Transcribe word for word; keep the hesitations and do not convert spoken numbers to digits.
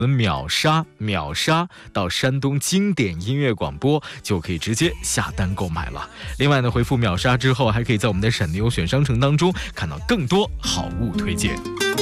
秒杀秒杀到山东经典音乐广播，就可以直接下单购买了。另外呢，回复秒杀之后，还可以在我们的闪电优选商城当中看到更多好物推荐。